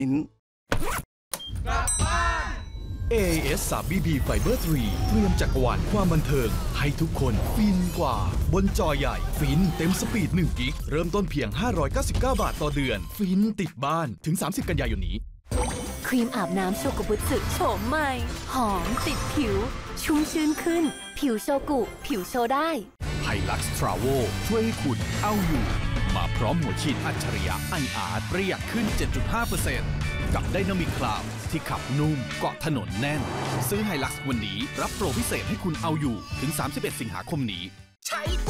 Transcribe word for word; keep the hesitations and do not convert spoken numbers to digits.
อินกลับบ้านเอ เอ เอส ทรี บี บี Fiber ทรีเตรียมจักรวาลความบันเทิงให้ทุกคนฟินกว่าบนจอใหญ่ฟินเต็มสปีดหนึ่งกิกเริ่มต้นเพียงห้าร้อยเก้าสิบเก้าบาทต่อเดือนฟินติดบ้านถึงสามสิบกันยายนนี้ครีมอาบน้ำโชกุบุสึโฉมใหม่หอมติดผิวชุ่มชื้นขึ้นผิวโชกุผิวโชได้ไฮลักซ์ทราเวลช่วยให้คุณเอาอยู่มาพร้อมหัวฉีดอัจฉริยะไออาร์ประหยัดขึ้น เจ็ดจุดห้าเปอร์เซ็นต์ กับไดนามิกคลาวด์ที่ขับนุ่มเกาะถนนแน่นซื้อไฮลักซ์วันนี้รับโปรพิเศษให้คุณเอาอยู่ถึงสามสิบเอ็ดสิงหาคมนี้ใช้